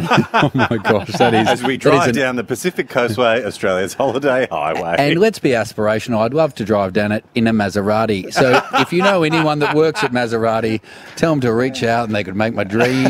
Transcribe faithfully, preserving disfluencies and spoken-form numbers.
Oh, my gosh, that is... As we that is drive an- down the Pacific Coastway, Australia's holiday highway. And let's be aspirational. I'd love to drive down it in a Maserati. So if you know anyone that works at Maserati, tell them to reach out and they could make my dream